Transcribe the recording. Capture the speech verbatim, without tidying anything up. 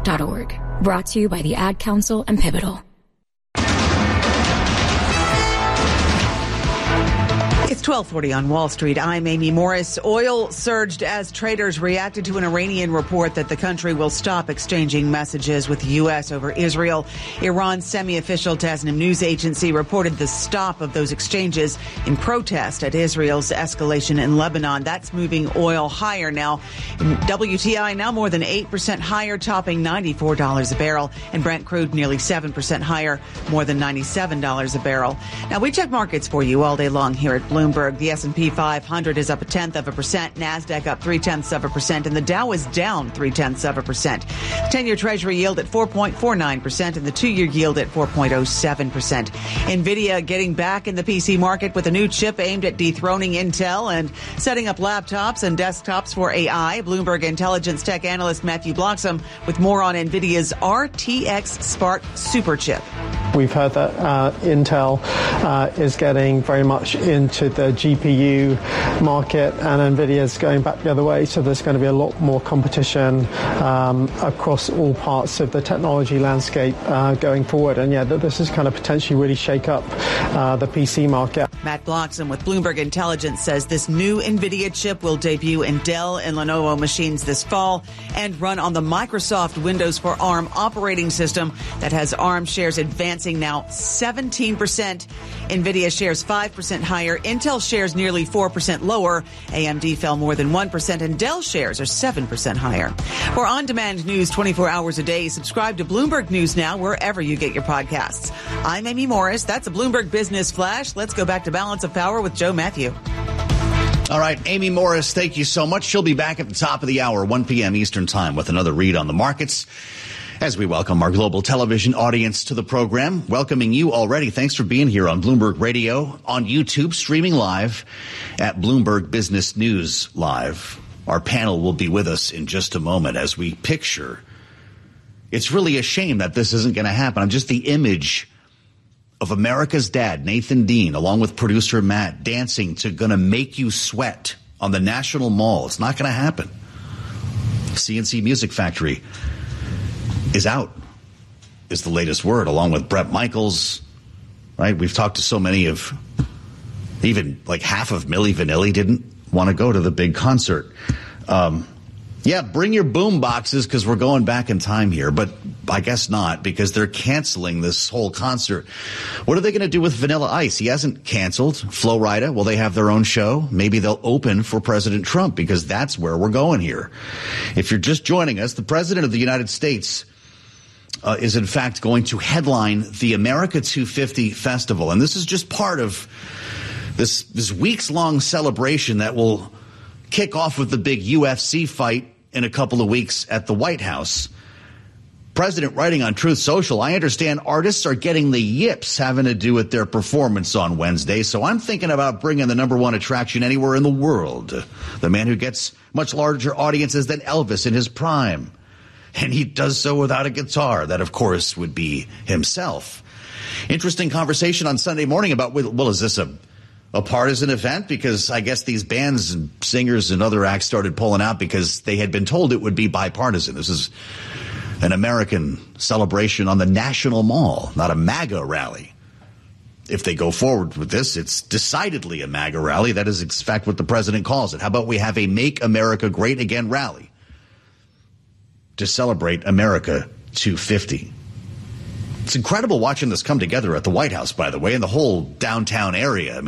dot org. Brought to you by the Ad Council and Pivotal. It's twelve forty on Wall Street. I'm Amy Morris. Oil surged as traders reacted to an Iranian report that the country will stop exchanging messages with the U S over Israel. Iran's semi-official Tasnim news agency reported the stop of those exchanges in protest at Israel's escalation in Lebanon. That's moving oil higher now. W T I now more than eight percent higher, topping ninety-four dollars a barrel. And Brent crude nearly seven percent higher, more than ninety-seven dollars a barrel. Now, we check markets for you all day long here at Bloomberg. The S and P five hundred is up a tenth of a percent. NASDAQ up three-tenths of a percent. And the Dow is down three-tenths of a percent. The ten-year Treasury yield at four point four nine percent and the two-year yield at four point oh seven percent. NVIDIA getting back in the P C market with a new chip aimed at dethroning Intel and setting up laptops and desktops for A I. Bloomberg Intelligence Tech analyst Matthew Bloxham with more on NVIDIA's R T X Spark Superchip. We've heard that uh, Intel uh, is getting very much into the G P U market, and NVIDIA is going back the other way, so there's going to be a lot more competition um, across all parts of the technology landscape uh, going forward. And yeah, this is kind of potentially really shake up uh, the P C market. Matt Bloxham with Bloomberg Intelligence says this new NVIDIA chip will debut in Dell and Lenovo machines this fall and run on the Microsoft Windows for ARM operating system that has ARM shares advancing now seventeen percent. NVIDIA shares five percent higher. Intel shares nearly four percent lower. A M D fell more than one percent, and Dell shares are seven percent higher. For on-demand news twenty-four hours a day, subscribe to Bloomberg News Now wherever you get your podcasts. I'm Amy Morris. That's a Bloomberg Business Flash. Let's go back to Balance of Power with Joe Matthew. All right, Amy Morris, thank you so much. She'll be back at the top of the hour, one p.m. Eastern Time, with another read on the markets as we welcome our global television audience to the program. Welcoming you already. Thanks for being here on Bloomberg Radio, on YouTube, streaming live at Bloomberg Business News Live. Our panel will be with us in just a moment as we picture. It's really a shame that this isn't going to happen. I'm just the image of America's Dad, Nathan Dean, along with producer Matt, dancing to Gonna Make You Sweat on the National Mall. It's not going to happen. C N C Music Factory is out, is the latest word, along with Bret Michaels, right? We've talked to so many of, even like half of Milli Vanilli didn't want to go to the big concert. Um, yeah, bring your boom boxes because we're going back in time here, but I guess not, because they're canceling this whole concert. What are they going to do with Vanilla Ice? He hasn't canceled. Flo Rida, will they have their own show? Maybe they'll open for President Trump, because that's where we're going here. If you're just joining us, the President of the United States Uh, is in fact going to headline the America two fifty Festival. And this is just part of this, this weeks-long celebration that will kick off with the big U F C fight in a couple of weeks at the White House. President writing on Truth Social, I understand artists are getting the yips having to do with their performance on Wednesday, so I'm thinking about bringing the number one attraction anywhere in the world, the man who gets much larger audiences than Elvis in his prime. And he does so without a guitar. That, of course, would be himself. Interesting conversation on Sunday morning about, well, is this a, a partisan event? Because I guess these bands and singers and other acts started pulling out because they had been told it would be bipartisan. This is an American celebration on the National Mall, not a MAGA rally. If they go forward with this, it's decidedly a MAGA rally. That is, in fact, what the president calls it. How about we have a Make America Great Again rally to celebrate America two fifty. It's incredible watching this come together at the White House, by the way, and the whole downtown area. I mean,